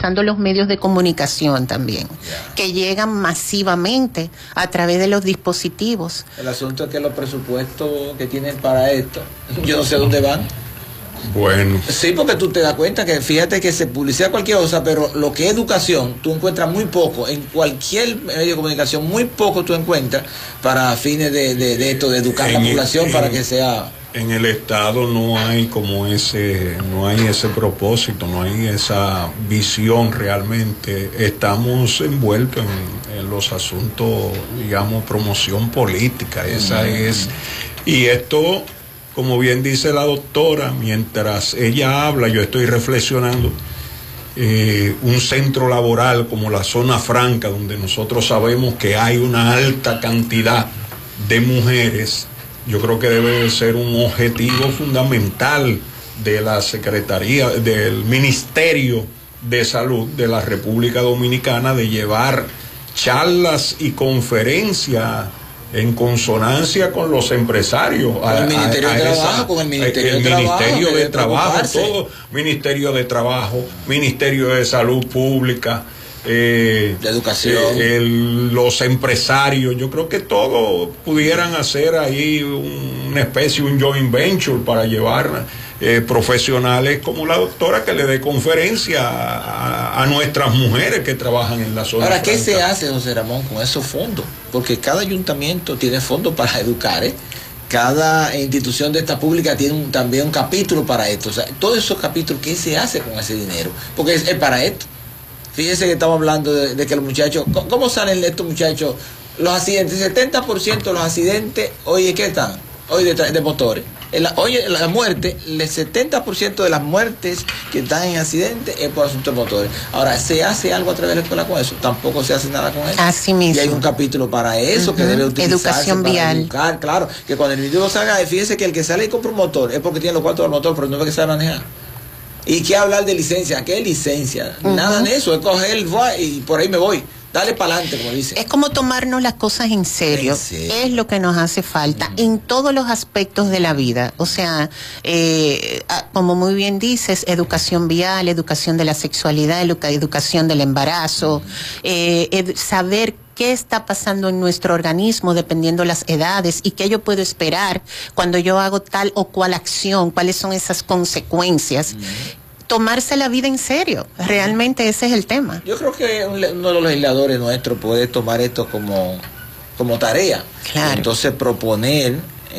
utilizando los medios de comunicación también, que llegan masivamente a través de los dispositivos. El asunto es que los presupuestos que tienen para esto, yo no sé dónde van. Bueno. Sí, porque tú te das cuenta que fíjate que se publicita cualquier cosa, pero lo que es educación, tú encuentras muy poco, en cualquier medio de comunicación, muy poco tú encuentras para fines de esto, de educar a la población para que sea... En el Estado no hay como no hay ese propósito, no hay esa visión realmente. Estamos envueltos en los asuntos, digamos, promoción política, esa es. Y esto, como bien dice la doctora, mientras ella habla, yo estoy reflexionando, un centro laboral como la zona franca, donde nosotros sabemos que hay una alta cantidad de mujeres, yo creo que debe ser un objetivo fundamental de la Secretaría, del Ministerio de Salud de la República Dominicana, de llevar charlas y conferencias en consonancia con los empresarios, con el Ministerio de Trabajo, con el Ministerio de Trabajo, todo Ministerio de Trabajo, Ministerio de Salud Pública, de educación, los empresarios. Yo creo que todos pudieran hacer ahí una especie, un joint venture para llevar profesionales como la doctora, que le dé conferencia a nuestras mujeres que trabajan en la zona. Ahora, ¿qué franca se hace, José Ramón, con esos fondos? Porque cada ayuntamiento tiene fondos para educar, cada institución de esta pública tiene también un capítulo para esto. O sea, todos esos capítulos, ¿qué se hace con ese dinero? Porque es para esto. Fíjense que estamos hablando de que los muchachos, ¿cómo salen estos muchachos? Los accidentes, 70% de los accidentes, oye, ¿qué están? Hoy de motores. Oye, la muerte, el 70% de las muertes que están en accidentes es por asuntos de motores. Ahora, ¿se hace algo a través de la escuela con eso? Tampoco se hace nada con eso. Así mismo. Y hay un capítulo para eso que debe utilizarse. Educación para vial. educar, claro, que cuando el individuo salga, fíjese que el que sale y compra un motor es porque tiene los cuartos del motor, pero no es que sabe manejar. ¿Y qué hablar de licencia? ¿Qué licencia? Nada de eso, es coger y por ahí me voy. Dale para adelante, como dice. Es como tomarnos las cosas en serio. Es lo que nos hace falta en todos los aspectos de la vida. O sea, como muy bien dices, educación vial, educación de la sexualidad, educación del embarazo, saber qué está pasando en nuestro organismo dependiendo las edades y qué yo puedo esperar cuando yo hago tal o cual acción, cuáles son esas consecuencias. Tomarse la vida en serio, realmente ese es el tema. Yo creo que uno de los legisladores nuestros puede tomar esto como tarea. Claro. Entonces proponer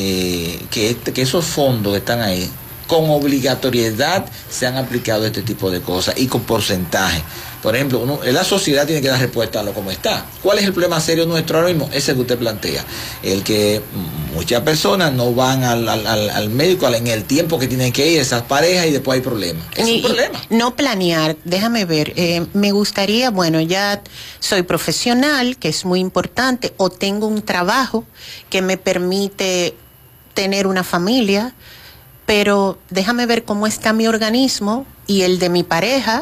que esos fondos que están ahí con obligatoriedad sean aplicados este tipo de cosas y con porcentaje. Por ejemplo, la sociedad tiene que dar respuesta a lo como está. ¿Cuál es el problema serio nuestro ahora mismo? Ese que usted plantea. El que muchas personas no van al médico en el tiempo que tienen que ir, esas parejas, y después hay problemas. Es un problema. No planear, déjame ver, me gustaría, bueno, ya soy profesional, que es muy importante, o tengo un trabajo que me permite tener una familia, pero déjame ver cómo está mi organismo y el de mi pareja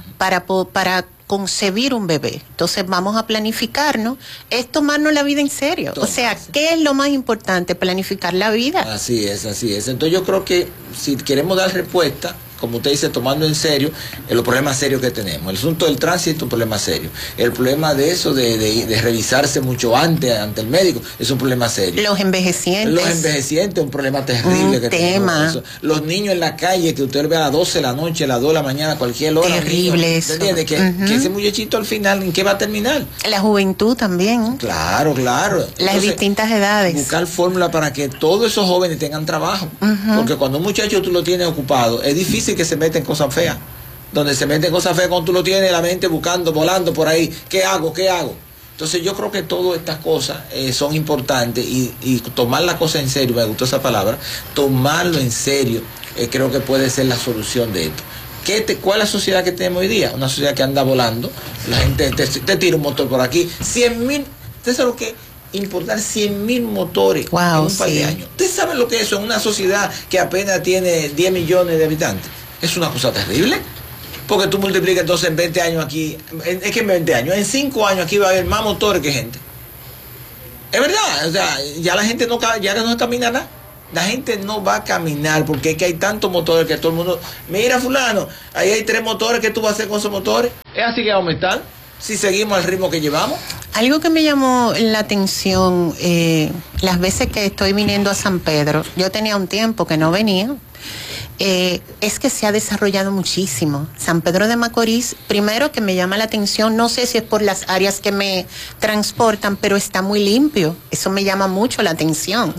para concebir un bebé. Entonces vamos a planificarnos, es tomarnos la vida en serio. Entonces, o sea, ¿qué es lo más importante? Planificar la vida. Así es, así es. Entonces yo creo que si queremos dar respuesta, como usted dice, tomando en serio los problemas serios que tenemos. El asunto del tránsito es un problema serio. El problema de eso, de revisarse mucho antes ante el médico, es un problema serio. Los envejecientes. Los envejecientes es un problema terrible que tenemos. Los niños en la calle, que usted ve a las 12 de la noche, a las 2 de la mañana, a cualquier hora. Terrible eso. ¿Entiende? Que ese muchachito al final, ¿en qué va a terminar? La juventud también. Claro, claro. Entonces, las distintas edades. Buscar fórmula para que todos esos jóvenes tengan trabajo. Porque cuando un muchacho tú lo tienes ocupado, es difícil que se meta en cosas feas. Donde se meten cosas feas cuando tú lo tienes la mente buscando, volando por ahí. ¿Qué hago? ¿Qué hago? Entonces yo creo que todas estas cosas son importantes y tomar la cosa en serio, me gustó esa palabra, tomarlo en serio, creo que puede ser la solución de esto. ¿Cuál es la sociedad que tenemos hoy día? Una sociedad que anda volando, la gente te tira un motor por aquí, 100,000, ¿usted sabe lo que es? Importar 100,000 motores en un par de años. ¿Usted sabe lo que es eso en una sociedad que apenas tiene 10 millones de habitantes? Es una cosa terrible. Porque tú multiplicas entonces en 20 años aquí, es que en 20 años, en 5 años aquí va a haber más motores que gente. Es verdad, o sea, ya la gente no caminará. La gente no va a caminar porque es que hay tantos motores que todo el mundo... Mira, fulano, ahí hay 3 motores, ¿qué tú vas a hacer con esos motores? Es así que va a aumentar si seguimos al ritmo que llevamos. Algo que me llamó la atención, las veces que estoy viniendo a San Pedro, yo tenía un tiempo que no venía, es que se ha desarrollado muchísimo. San Pedro de Macorís, primero que me llama la atención, no sé si es por las áreas que me transportan, pero está muy limpio, eso me llama mucho la atención.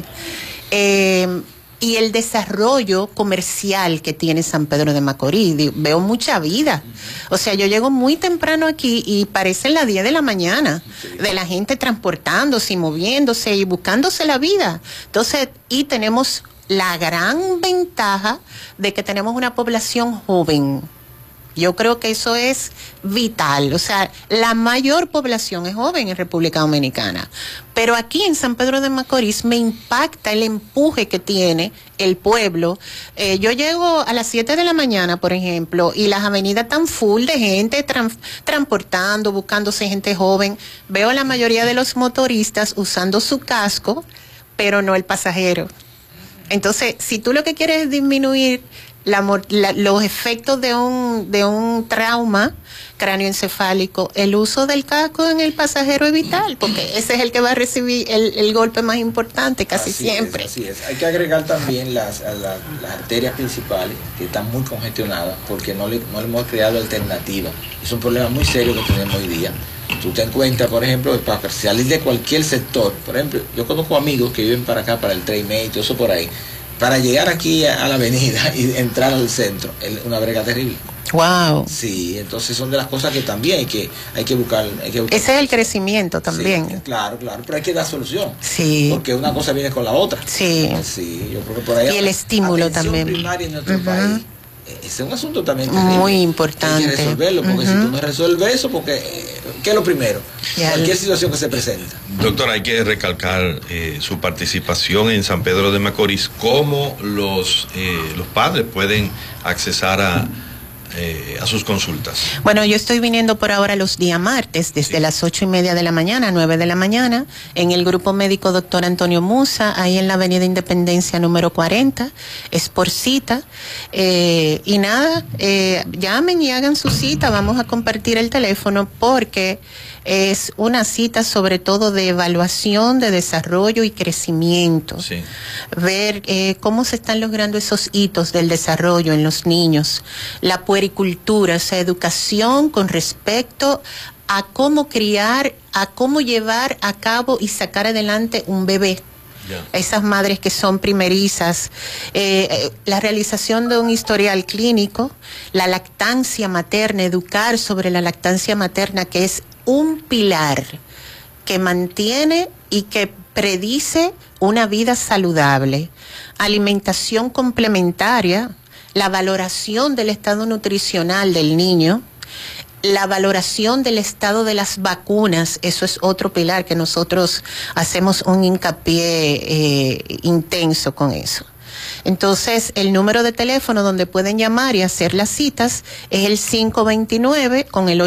Y el desarrollo comercial que tiene San Pedro de Macorís, veo mucha vida. O sea, yo llego muy temprano aquí y parecen las 10 de la mañana, de la gente transportándose y moviéndose y buscándose la vida. Entonces, y tenemos la gran ventaja de que tenemos una población joven. Yo creo que eso es vital. O sea, la mayor población es joven en República Dominicana. Pero aquí en San Pedro de Macorís me impacta el empuje que tiene el pueblo. Yo llego a las 7 de la mañana, por ejemplo, y las avenidas están full de gente transportando, buscándose gente joven. Veo a la mayoría de los motoristas usando su casco, pero no el pasajero. Entonces, si tú lo que quieres es disminuir los efectos de un trauma cráneoencefálico, el uso del casco en el pasajero es vital, porque ese es el que va a recibir el golpe más importante casi siempre. Así es. Hay que agregar también las arterias principales, que están muy congestionadas, porque no le hemos creado alternativas. Es un problema muy serio que tenemos hoy día. Tú te encuentras, por ejemplo, para salir de cualquier sector, por ejemplo, yo conozco amigos que viven para acá, para el Tren y todo eso por ahí, para llegar aquí a la avenida y entrar al centro, es una brega terrible. Wow. Sí, entonces son de las cosas que también hay que buscar. Ese es el crecimiento también. Sí, claro, pero hay que dar solución. Sí. Porque una cosa viene con la otra. Sí. Sí, yo creo que por ahí. Y el estímulo también. Primaria en nuestro país. Es un asunto también terrible. Muy importante. Hay que resolverlo, porque si tú no resuelves eso, porque ¿qué es lo primero? Cualquier situación que se presenta. Doctor, hay que recalcar su participación en San Pedro de Macorís, cómo los padres pueden accesar a sus consultas. Bueno, yo estoy viniendo por ahora los días martes, desde las 8:30 de la mañana, 9 de la mañana, en el grupo médico Dr. Antonio Musa, ahí en la Avenida Independencia número 40, es por cita. Y nada, llamen y hagan su cita, vamos a compartir el teléfono porque es una cita sobre todo de evaluación, de desarrollo y crecimiento. Sí. Ver cómo se están logrando esos hitos del desarrollo en los niños, la puericultura, esa educación con respecto a cómo criar, a cómo llevar a cabo y sacar adelante un bebé. Yeah. Esas madres que son primerizas, la realización de un historial clínico, la lactancia materna, educar sobre la lactancia materna, que es un pilar que mantiene y que predice una vida saludable, alimentación complementaria, la valoración del estado nutricional del niño, la valoración del estado de las vacunas, eso es otro pilar que nosotros hacemos un hincapié intenso con eso. Entonces, el número de teléfono donde pueden llamar y hacer las citas es el 529 con el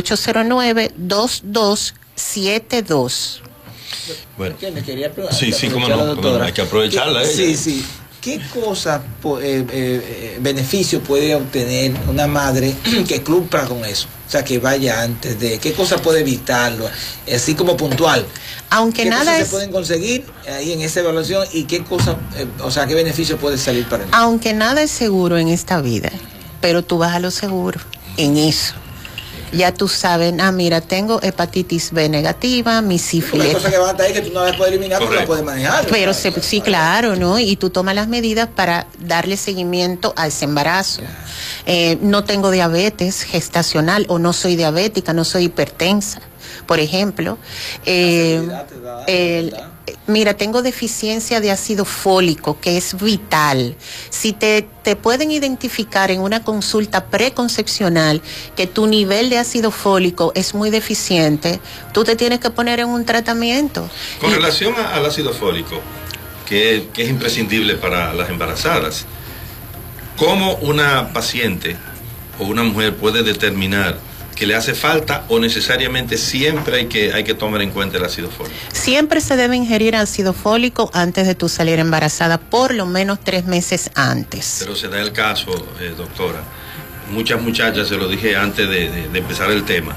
809-2272. Bueno, me quería preguntar. Sí, cómo no, hay que aprovecharla. Sí. ¿Qué cosa, beneficio puede obtener una madre que cumpla con eso? O sea, que vaya antes de... ¿Qué cosa puede evitarlo? Así como puntual. Aunque ¿Qué nada cosas es... se pueden conseguir ahí en esa evaluación y qué cosa, qué beneficio puede salir para él? Aunque nada es seguro en esta vida, pero tú vas a lo seguro en eso. Ya tú sabes, mira, tengo hepatitis B negativa, mi sífilis. Hay cosas que van a estar ahí que tú no las puedes eliminar porque no puedes manejar. Pero sí, claro, ¿no? Y tú tomas las medidas para darle seguimiento a ese embarazo. No tengo diabetes gestacional o no soy diabética, no soy hipertensa, por ejemplo. Mira, tengo deficiencia de ácido fólico, que es vital. Si te pueden identificar en una consulta preconcepcional que tu nivel de ácido fólico es muy deficiente, tú te tienes que poner en un tratamiento. Con relación al ácido fólico, que es imprescindible para las embarazadas, ¿cómo una paciente o una mujer puede determinar que le hace falta, o necesariamente siempre hay que tomar en cuenta el ácido fólico? Siempre se debe ingerir ácido fólico antes de tu salir embarazada, por lo menos 3 meses antes. Pero se da el caso, doctora, muchas muchachas, se lo dije antes de empezar el tema,